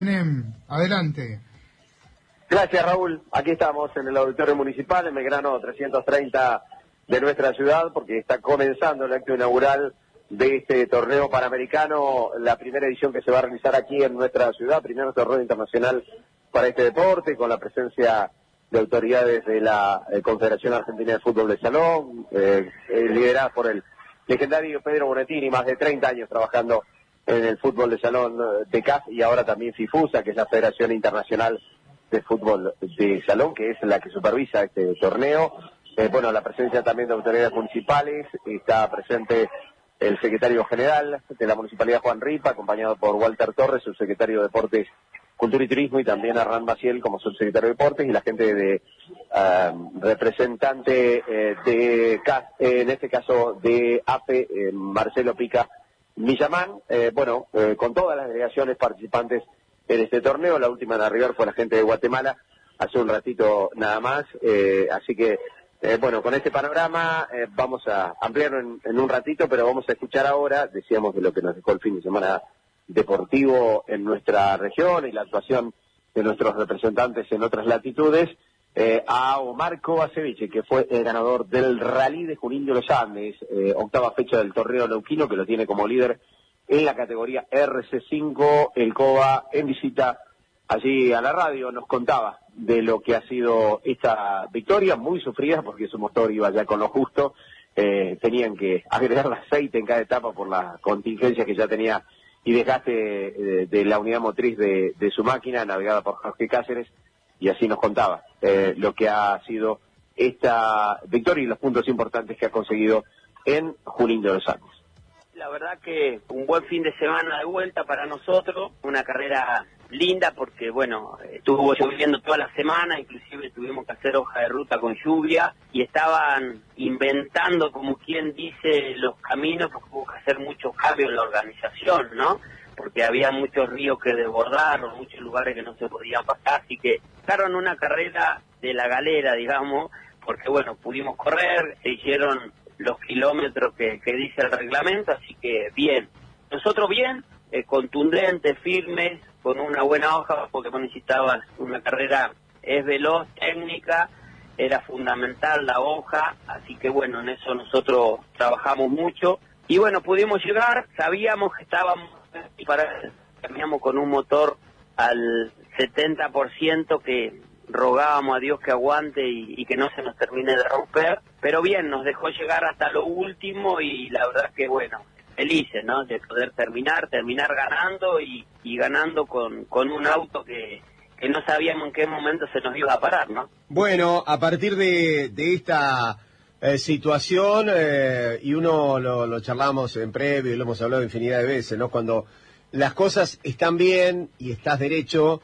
Adelante. Gracias, Raúl. Aquí estamos en el Auditorio Municipal, en Belgrano 330 de nuestra ciudad, porque está comenzando el acto inaugural de este torneo panamericano, la primera edición que se va a realizar aquí en nuestra ciudad, primer torneo internacional para este deporte, con la presencia de autoridades de la Confederación Argentina de Fútbol de Salón, liderada por el legendario Pedro Bonetini, más de 30 años trabajando en el fútbol de salón de CAF y ahora también FIFUSA, que es la Federación Internacional de Fútbol de Salón, que es la que supervisa este torneo. Bueno, la presencia también de autoridades municipales, está presente el secretario general de la Municipalidad, Juan Ripa, acompañado por Walter Torres, subsecretario de Deportes, Cultura y Turismo, y también Hernán Maciel como subsecretario de Deportes, y la gente de representante de CAF, en este caso de AFE, Marcelo Pica Millamán, con todas las delegaciones participantes en este torneo. La última en arribar fue la gente de Guatemala, hace un ratito nada más, así que, con este panorama vamos a ampliarlo en un ratito, pero vamos a escuchar ahora, decíamos de lo que nos dejó el fin de semana deportivo en nuestra región y la actuación de nuestros representantes en otras latitudes, a Omar Kovacevic, que fue el ganador del Rally de Junín de los Andes, octava fecha del torneo neuquino, que lo tiene como líder en la categoría RC5. El Cova, en visita allí a la radio, nos contaba de lo que ha sido esta victoria, muy sufrida porque su motor iba ya con lo justo, tenían que agregar aceite en cada etapa por la contingencia que ya tenía y desgaste de la unidad motriz de su máquina, navegada por Jorge Cáceres, y así nos contaba lo que ha sido esta victoria y los puntos importantes que ha conseguido en Junín de los Andes. La verdad que un buen fin de semana de vuelta para nosotros, una carrera linda porque, estuvo lloviendo toda la semana, inclusive tuvimos que hacer hoja de ruta con lluvia y estaban inventando, como quien dice, los caminos, porque hubo que hacer muchos cambios en la organización, ¿no? Porque había muchos ríos que desbordar o muchos lugares que no se podían pasar, así que sacaron una carrera de la galera, digamos, porque, pudimos correr, se hicieron los kilómetros que dice el reglamento, así que bien. Nosotros bien, contundentes, firmes, con una buena hoja, porque necesitabas una carrera, es veloz, técnica, era fundamental la hoja, así que en eso nosotros trabajamos mucho, y pudimos llegar, sabíamos que estábamos terminamos con un motor al 70% que rogábamos a Dios que aguante y que no se nos termine de romper, pero bien, nos dejó llegar hasta lo último y la verdad que felices, ¿no? De poder terminar ganando y ganando con un auto que no sabíamos en qué momento se nos iba a parar, ¿no? Bueno, a partir de esta situación, y uno lo charlamos en previo y lo hemos hablado infinidad de veces, ¿no? Cuando las cosas están bien y estás derecho,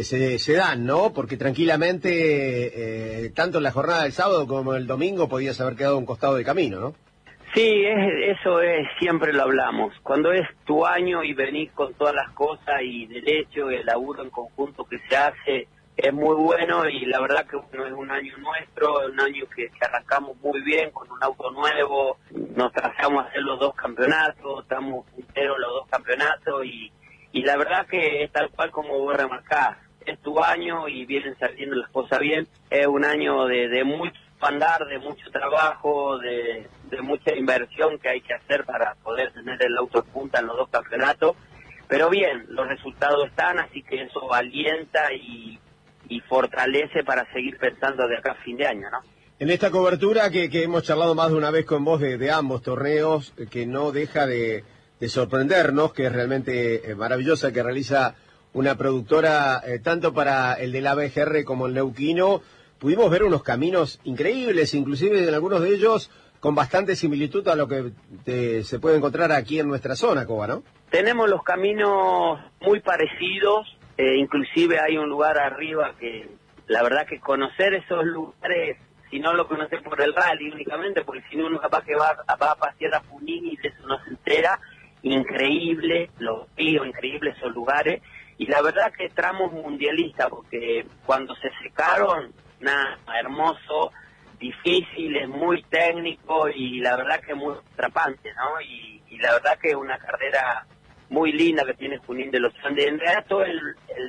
se dan, ¿no? Porque tranquilamente, tanto en la jornada del sábado como el domingo podías haber quedado a un costado de camino, ¿no? Sí, eso es, siempre lo hablamos. Cuando es tu año y venís con todas las cosas y del hecho, el laburo en conjunto que se hace, es muy bueno y la verdad que es un año nuestro, un año que arrancamos muy bien con un auto nuevo, nos trazamos a hacer los dos campeonatos, estamos punteros los dos campeonatos y la verdad que es tal cual como vos remarcás, es tu año y vienen saliendo las cosas bien, es un año de mucho andar, de mucho trabajo, de mucha inversión que hay que hacer para poder tener el auto en punta en los dos campeonatos, pero bien, los resultados están, así que eso alienta y fortalece para seguir pensando de acá a fin de año, ¿no? En esta cobertura que hemos charlado más de una vez con vos de ambos torneos, que no deja de sorprendernos, que es realmente maravillosa, que realiza una productora tanto para el del ABGR como el neuquino, pudimos ver unos caminos increíbles, inclusive en algunos de ellos con bastante similitud a lo que se puede encontrar aquí en nuestra zona, Cova, ¿no? Tenemos los caminos muy parecidos, inclusive hay un lugar arriba que la verdad que conocer esos lugares, si no lo conoces por el rally únicamente, porque si no uno capaz que va a pasear a Junín y de eso no se entera, increíble, los ríos, increíbles esos lugares, y la verdad que tramos mundialistas, porque cuando se secaron, nada, hermoso, difícil, es muy técnico y la verdad que muy atrapante, ¿no? Y la verdad que es una carrera muy linda que tiene Junín de los Andes. En realidad todo el